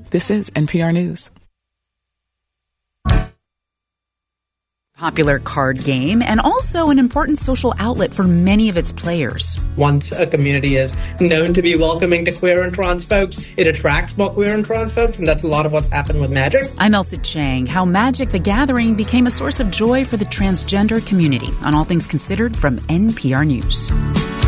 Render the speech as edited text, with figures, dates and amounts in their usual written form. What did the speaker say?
This is NPR News. Popular card game and also an important social outlet for many of its players. Once a community is known to be welcoming to queer and trans folks, it attracts more queer and trans folks, and that's a lot of what's happened with Magic. I'm Elsa Chang. How Magic the Gathering became a source of joy for the transgender community on All Things Considered from NPR News.